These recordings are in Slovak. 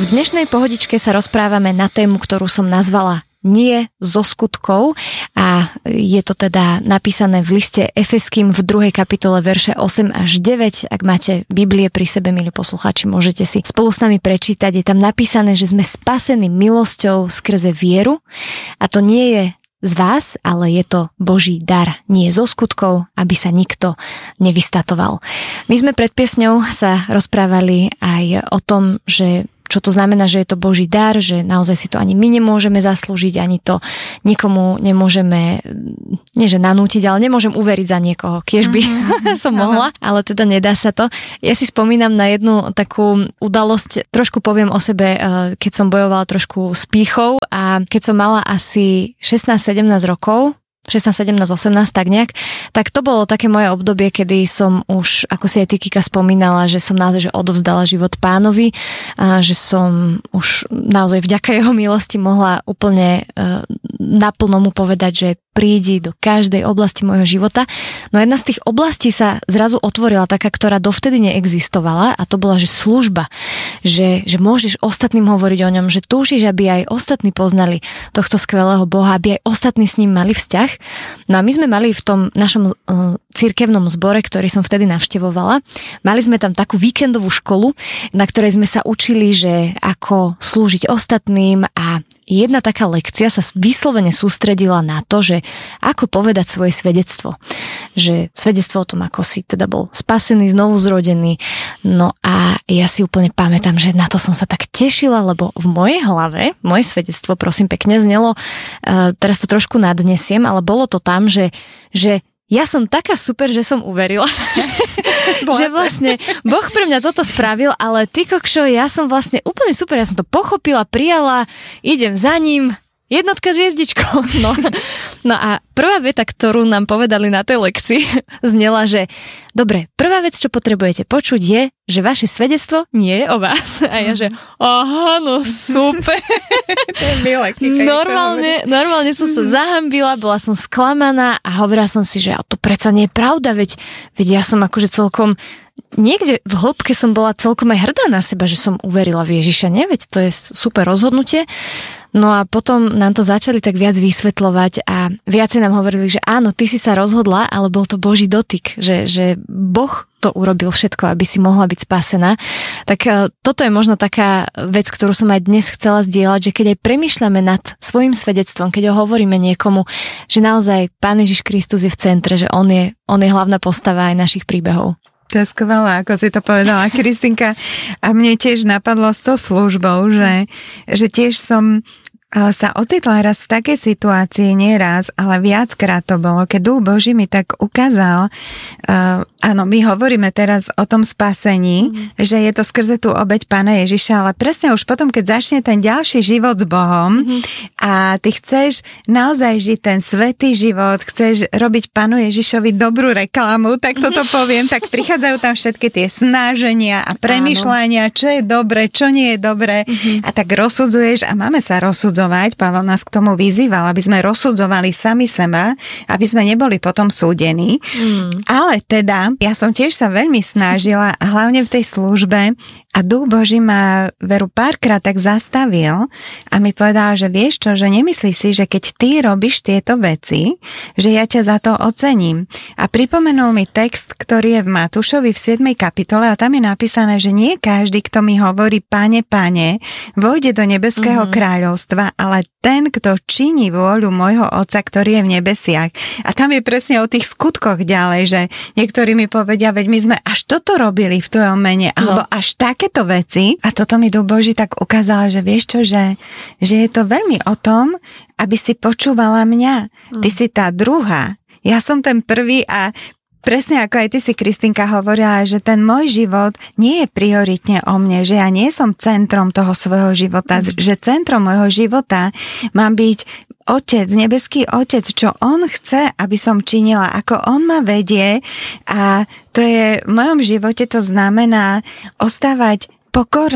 V dnešnej pohodičke sa rozprávame na tému, ktorú som nazvala Nie zo skutkov a je to teda napísané v liste Efeským v 2. kapitole verše 8 až 9. Ak máte Biblie pri sebe, milí poslucháči, môžete si spolu s nami prečítať. Je tam napísané, že sme spasení milosťou skrze vieru a to nie je z vás, ale je to Boží dar, nie zo skutkov, aby sa nikto nevystatoval. My sme pred piesňou sa rozprávali aj o tom, že čo to znamená, že je to Boží dar, že naozaj si to ani my nemôžeme zaslúžiť, ani to nikomu nemôžeme, nie že nanútiť, ale nemôžem uveriť za niekoho, kiež by som mohla, ale teda nedá sa to. Ja si spomínam na jednu takú udalosť, trošku poviem o sebe, keď som bojovala trošku s pýchou a keď som mala asi 16-17 rokov, 16, 17, 18, tak nejak, tak to bolo také moje obdobie, kedy som už, ako si aj ty, Kika, spomínala, že som naozaj odovzdala život Pánovi, a že som už naozaj vďaka jeho milosti mohla úplne naplno mu povedať, že prídi do každej oblasti môjho života. No jedna z tých oblastí sa zrazu otvorila taká, ktorá dovtedy neexistovala a to bola, že služba. Že môžeš ostatným hovoriť o ňom, že túžiš, aby aj ostatní poznali tohto skvelého Boha, aby aj ostatní s ním mali vzťah. No a my sme mali v tom našom cirkevnom zbore, ktorý som vtedy navštevovala, mali sme tam takú víkendovú školu, na ktorej sme sa učili, že ako slúžiť ostatným a jedna taká lekcia sa vyslovene sústredila na to, že ako povedať svoje svedectvo. Že svedectvo o tom, ako si teda bol spasený, znovu zrodený. No a ja si úplne pamätám, že na to som sa tak tešila, lebo v mojej hlave, moje svedectvo, prosím pekne, znelo, teraz to trošku nadnesiem, ale bolo to tam, že ja som taká super, že som uverila, že vlastne Boh pre mňa toto spravil, ale ty kokšo, ja som vlastne úplne super, ja som to pochopila, prijala, idem za ním, jednotka s hviezdičkou. No a prvá veta, ktorú nám povedali na tej lekcii, znela, že dobre, prvá vec, čo potrebujete počuť je, že vaše svedectvo nie je o vás. A ja, že aha, no super. To je milé, Kika. Normálne som sa zahambila, bola som sklamaná a hovorila som si, že to predsa nie je pravda, veď ja som akože celkom niekde v hĺbke som bola celkom aj hrdá na seba, že som uverila v Ježiša, nie? Veď to je super rozhodnutie. No a potom nám to začali tak viac vysvetľovať a viacej nám hovorili, že áno, ty si sa rozhodla, ale bol to Boží dotyk, že Boh to urobil všetko, aby si mohla byť spasená. Tak toto je možno taká vec, ktorú som aj dnes chcela zdieľať, že keď aj premýšľame nad svojim svedectvom, keď ho hovoríme niekomu, že naozaj Pán Ježiš Kristus je v centre, že on je hlavná postava aj našich príbehov. To je skvelé, ako si to povedala, Kristinka. A mne tiež napadlo s tou službou, že tiež som sa ocitla raz v takej situácii, nie raz, ale viackrát to bolo, keď Duch Boží mi tak ukázal, áno, my hovoríme teraz o tom spasení, že je to skrze tú obeť Pána Ježiša, ale presne už potom, keď začne ten ďalší život s Bohom a ty chceš naozaj žiť ten svätý život, chceš robiť Pánu Ježišovi dobrú reklamu, tak toto poviem, tak prichádzajú tam všetky tie snaženia a premýšľania, čo je dobre, čo nie je dobre a tak rozsudzuješ a máme sa rozsudzovať. Pavel nás k tomu vyzýval, aby sme rozsudzovali sami seba, aby sme neboli potom súdení. Ale teda, ja som tiež sa veľmi snažila, a hlavne v tej službe, a Duch Boží ma veru párkrát tak zastavil a mi povedal, že vieš čo, že nemyslí si, že keď ty robíš tieto veci, že ja ťa za to ocením. A pripomenul mi text, ktorý je v Matúšovi v 7. kapitole a tam je napísané, že nie každý, kto mi hovorí Pane, Pane, vojde do nebeského kráľovstva, ale ten, kto činí vôľu môjho Otca, ktorý je v nebesiach. A tam je presne o tých skutkoch ďalej, že niektorí mi povedia, veď my sme až toto robili v tvojom mene, alebo až takéto veci. A toto mi Duch Boží tak ukázal, že vieš čo, že je to veľmi o tom, aby si počúvala mňa. Ty si tá druhá. Ja som ten prvý a presne ako aj ty si, Kristinka, hovorila, že ten môj život nie je prioritne o mne, že ja nie som centrom toho svojho života, že centrom môjho života má byť Otec, nebeský Otec, čo On chce, aby som činila, ako On ma vedie a to je v mojom živote to znamená ostávať pokorná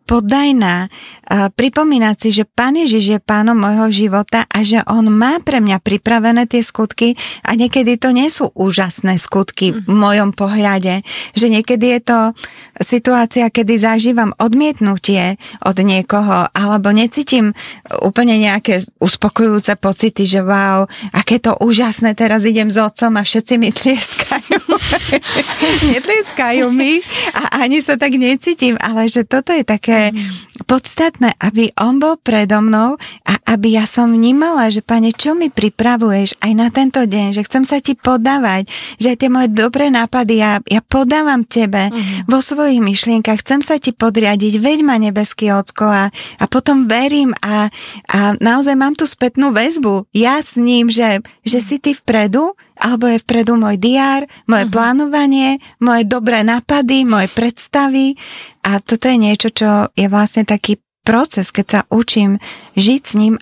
poddajná, pripomínať si, že Pán Ježiš je pánom môjho života a že on má pre mňa pripravené tie skutky a niekedy to nie sú úžasné skutky v mojom pohľade, že niekedy je to situácia, kedy zažívam odmietnutie od niekoho alebo necítim úplne nejaké uspokojujúce pocity, že wow, aké to úžasné, teraz idem s otcom a všetci mi tlieskajú. Netlieskajú mi a ani sa tak necítim, ale že toto je také podstatné, aby on bol predo mnou a aby ja som vnímala, že Pane, čo mi pripravuješ aj na tento deň, že chcem sa ti podávať, že aj tie moje dobré nápady ja podávam tebe vo svojich myšlienkach, chcem sa ti podriadiť, veď ma nebeský Ocko a potom verím a naozaj mám tú spätnú väzbu. Ja s ním, že si ty vpredu, alebo je vpredu môj diár, moje plánovanie, moje dobré nápady, moje predstavy a toto je niečo, čo je vlastne taký proces, keď sa učím žiť s ním